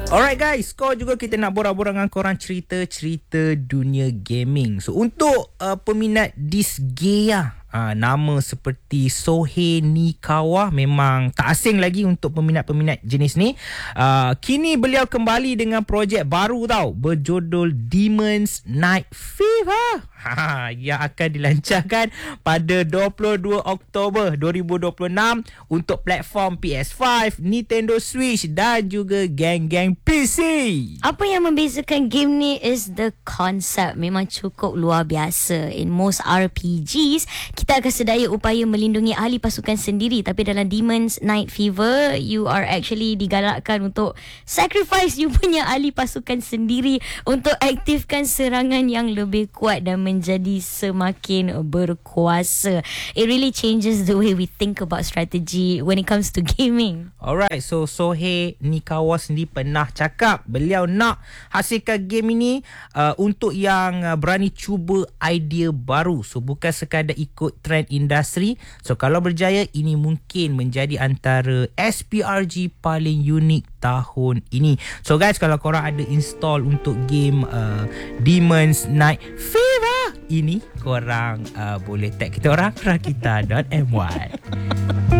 Alright guys, juga kita nak borak-borak dengan korang cerita-cerita dunia gaming. So untuk peminat Disgaea, nama seperti Sohei Nikawa memang tak asing lagi untuk peminat-peminat jenis ni. Kini beliau kembali dengan projek baru tau, berjudul Demon's Night Fever. Yang akan dilancarkan pada 22 Oktober 2026 untuk platform PS5, Nintendo Switch dan juga geng-geng PC. Apa yang membezakan game ni is the concept. Memang cukup luar biasa. In most RPGs, kita akan sedaya upaya melindungi ahli pasukan sendiri. Tapi dalam Demon's Night Fever, you are actually digalakkan untuk sacrifice you punya ahli pasukan sendiri untuk aktifkan serangan yang lebih kuat dan menjadi semakin berkuasa. It really changes the way we think about strategy when it comes to gaming. Alright, so Sohei Nikawa sendiri pernah cakap beliau nak hasilkan game ini untuk yang berani cuba idea baru. So bukan sekadar ikut trend industri. So kalau berjaya, ini mungkin menjadi antara SPRG paling unik tahun ini. So guys, kalau korang ada install untuk game Demon's Night Fever ini, korang boleh tag kita orang rakita.my.